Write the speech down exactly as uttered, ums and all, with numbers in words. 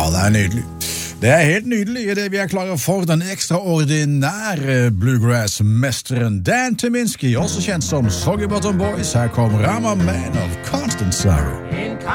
det er nydelig. Det er helt nydelig i det vi er klare for den ekstraordinære bluegrass-mesteren Dan Tyminski, også kjent som Soggy Bottom Boys. Her kommer Rama Man of Constant Sorrow.